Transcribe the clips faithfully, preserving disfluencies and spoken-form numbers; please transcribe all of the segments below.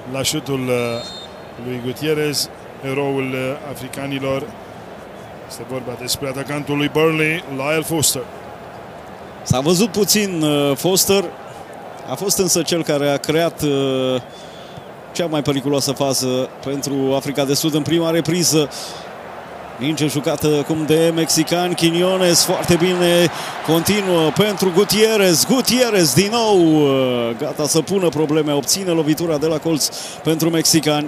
la șutul lui Gutierrez, eroul africanilor. Este vorba despre atacantul lui Burnley, Lyle Foster. S-a văzut puțin Foster, a fost însă cel care a creat cea mai periculoasă fază pentru Africa de Sud în prima repriză. Minge jucată acum de mexicani. Quiñones foarte bine continuă pentru Gutierrez. Gutierrez din nou gata să pună probleme, obține lovitura de la colț pentru mexicani.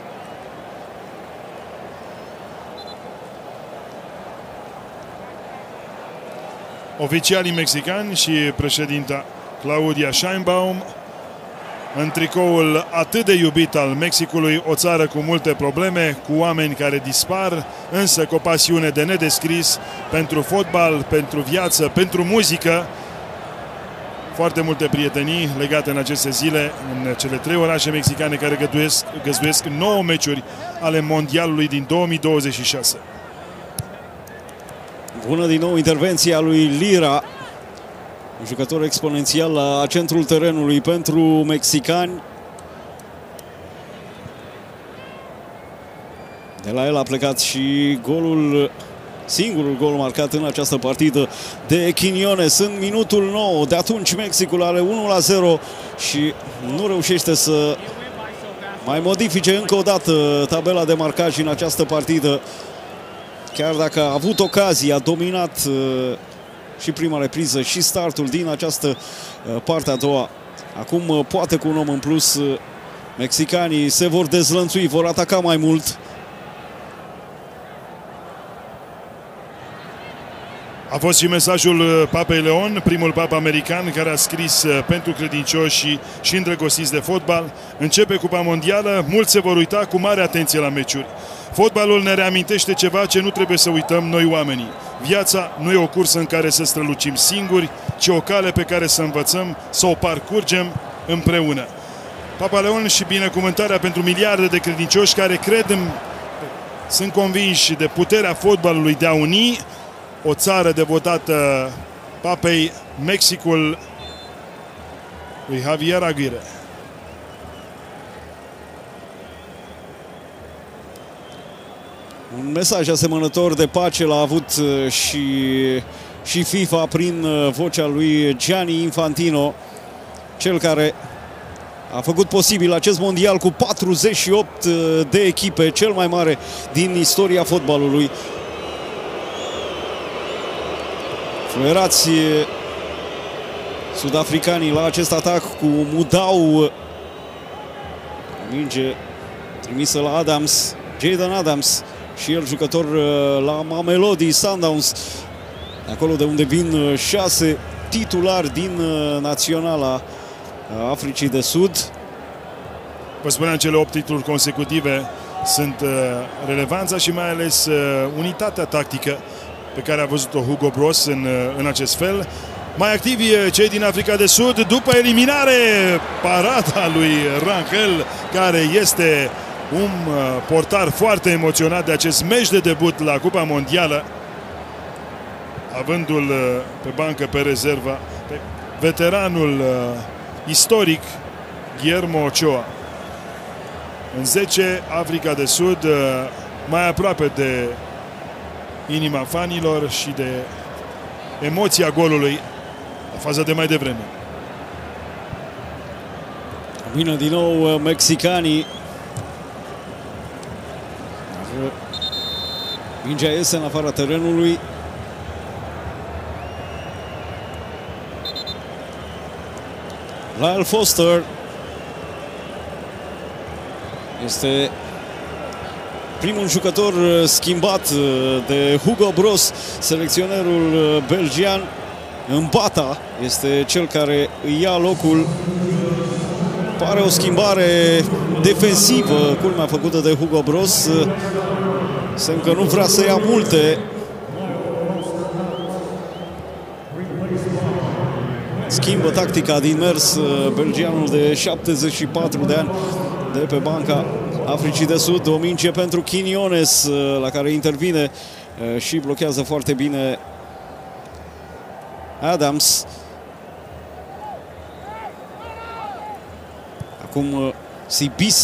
Oficialii mexicani și președinta Claudia Sheinbaum în tricoul atât de iubit al Mexicului, o țară cu multe probleme, cu oameni care dispar, însă cu o pasiune de nedescris pentru fotbal, pentru viață, pentru muzică. Foarte multe prietenii legate în aceste zile în cele trei orașe mexicane care găduiesc, găzduiesc nouă meciuri ale Mondialului din două mii douăzeci și șase. Bună din nou intervenția lui Lira, un jucător exponențial la centrul terenului pentru mexicani. De la el a plecat și golul, singurul gol marcat în această partidă de Quiñones în minutul nouă. De atunci Mexicul are unu la zero și nu reușește să mai modifice încă o dată tabela de marcaj în această partidă. Chiar dacă a avut ocazii, a dominat și prima repriză și startul din această parte a doua. Acum, poate cu un om în plus, mexicanii se vor dezlănțui, vor ataca mai mult. A fost și mesajul Papei Leon, primul papa american care a scris pentru credincioși și îndrăgostiți de fotbal. Începe Cupa Mondială, mulți se vor uita cu mare atenție la meciuri. Fotbalul ne reamintește ceva ce nu trebuie să uităm noi oamenii. Viața nu e o cursă în care să strălucim singuri, ci o cale pe care să învățăm, să o parcurgem împreună. Papa Leon și binecuvântarea pentru miliarde de credincioși care cred în, sunt convinși de puterea fotbalului de a uni o țară devotată papei, Mexicul lui Javier Aguirre. Un mesaj asemănător de pace l-a avut și, și FIFA prin vocea lui Gianni Infantino, cel care a făcut posibil acest mondial cu patruzeci și opt de echipe, cel mai mare din istoria fotbalului. Fluierați sud-africanii la acest atac cu Mudau. Minge trimisă la Adams, Jayden Adams, și el jucător la Mamelodi Sundowns, acolo de unde vin șase titulari din naționala Africii de Sud. Vă spuneam, cele opt titluri consecutive sunt relevanța și mai ales unitatea tactică pe care a văzut-o Hugo Broos în, în acest fel. Mai activi cei din Africa de Sud după eliminare, parada lui Rangel, care este un portar foarte emoționat de acest meci de debut la Cupa Mondială, avându-l pe bancă, pe rezervă, pe veteranul istoric Guillermo Ochoa. În zece, Africa de Sud mai aproape de inima fanilor și de emoția golului la faza de mai devreme. Vină din nou mexicanii. Mingea iese în afara terenului. Lyle Foster este primul jucător schimbat de Hugo Broos, selecționerul belgian. Mbata este cel care îi ia locul. Pare o schimbare defensivă, culmea făcută de Hugo Broos. Semn că nu vrea să ia multe. Schimbă tactica din mers belgianul de șaptezeci și patru de ani de pe banca Africii de Sud. O minge pentru Quiñones, la care intervine și blochează foarte bine Adams. Acum Sibisi